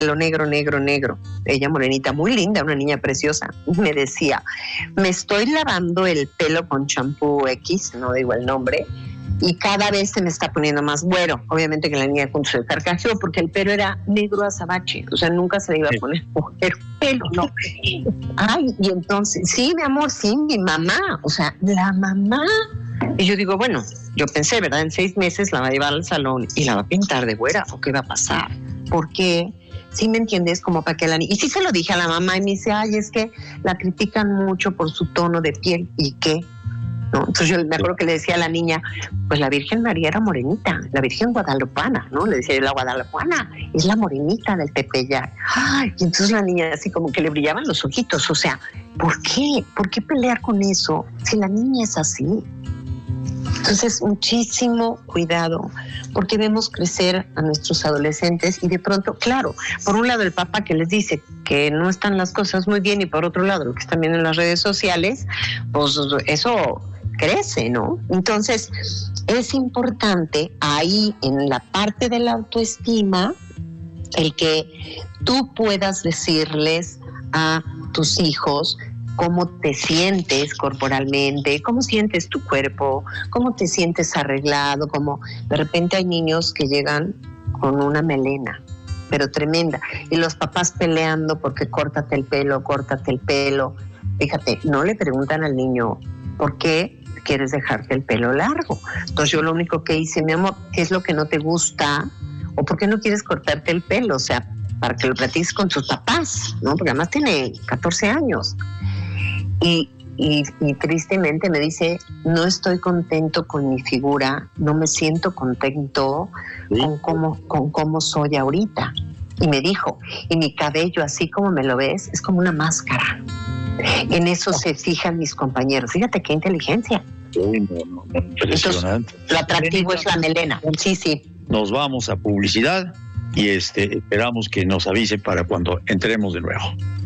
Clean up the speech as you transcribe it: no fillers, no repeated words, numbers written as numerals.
pelo negro, negro, negro. Ella morenita, muy linda, una niña preciosa. Me decía, me estoy lavando el pelo con champú X, no digo el nombre, y cada vez se me está poniendo más güero. Obviamente que la niña se carcajeó porque el pelo era negro azabache, o sea, nunca se le iba a poner mujer pelo, no. Ay, y entonces, sí, mi amor, sí, mi mamá, o sea, la mamá. Y yo digo, bueno, yo pensé, ¿verdad? En 6 meses la va a llevar al salón y la va a pintar de güera, ¿o qué va a pasar? Porque, ¿sí me entiendes? Como para que la niña... Y sí se lo dije a la mamá y me dice, ay, es que la critican mucho por su tono de piel. ¿Y qué? ¿No? Entonces yo me acuerdo que le decía a la niña, pues la Virgen María era morenita, la Virgen guadalupana, ¿no? Le decía yo, la guadalupana es la morenita del Tepeyac. Ay, y entonces la niña así como que le brillaban los ojitos, o sea, ¿por qué? ¿Por qué pelear con eso si la niña es así? Entonces, muchísimo cuidado, porque vemos crecer a nuestros adolescentes y de pronto, claro, por un lado el papá que les dice que no están las cosas muy bien y por otro lado lo que están viendo en las redes sociales, pues eso crece, ¿no? Entonces, es importante ahí en la parte de la autoestima el que tú puedas decirles a tus hijos cómo te sientes corporalmente, cómo sientes tu cuerpo, cómo te sientes arreglado, como de repente hay niños que llegan con una melena, pero tremenda, y los papás peleando porque córtate el pelo. Fíjate, no le preguntan al niño, ¿por qué quieres dejarte el pelo largo? Entonces yo lo único que hice, mi amor, ¿qué es lo que no te gusta? ¿O por qué no quieres cortarte el pelo? O sea, para que lo platiques con tus papás, ¿no? Porque además tiene 14 años. Y tristemente me dice, no estoy contento con mi figura, no me siento contento con cómo soy ahorita. Y me dijo, y mi cabello, así como me lo ves, es como una máscara. En eso se fijan mis compañeros. Fíjate qué inteligencia. Impresionante. Entonces, lo atractivo es la melena. Sí. Nos vamos a publicidad y esperamos que nos avise para cuando entremos de nuevo.